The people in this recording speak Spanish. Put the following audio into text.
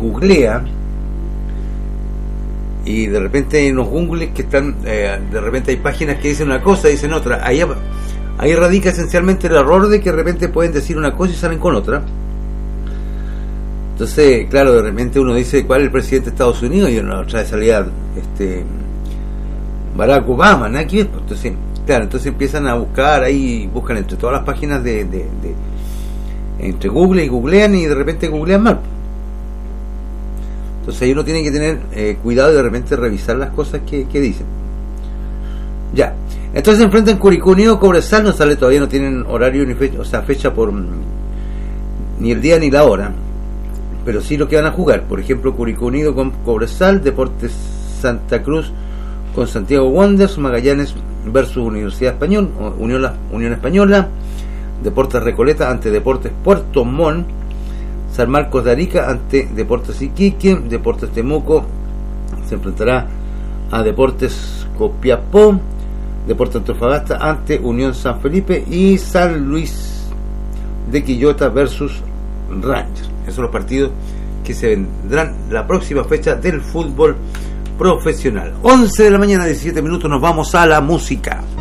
googlea, y de repente hay unos googles que están, de repente hay páginas que dicen una cosa, dicen otra. Ahí radica esencialmente el error de que de repente pueden decir una cosa y salen con otra. Entonces, claro, de repente uno dice cuál es el presidente de Estados Unidos y una otra vez salía Barack Obama, nada que ver. Entonces, claro, entonces empiezan a buscar ahí, buscan entre todas las páginas entre Google y googlean, y de repente googlean mal. Entonces ahí uno tiene que tener cuidado y de repente revisar las cosas que dicen. Ya, entonces se enfrentan Curicó Unido, Cobresal, no sale todavía, no tienen horario ni fecha, o sea, fecha por ni el día ni la hora, pero sí lo que van a jugar. Por ejemplo, Curicó Unido con Cobresal, Deportes Santa Cruz con Santiago Wanderers, Magallanes versus Universidad Española, Unión Española, Deportes Recoleta ante Deportes Puerto Montt, San Marcos de Arica ante Deportes Iquique, Deportes Temuco se enfrentará a Deportes Copiapó, Deportes Antofagasta ante Unión San Felipe, y San Luis de Quillota versus Rangers. Esos son los partidos que se vendrán la próxima fecha del fútbol profesional. 11 de la mañana, 17 minutos, nos vamos a la música.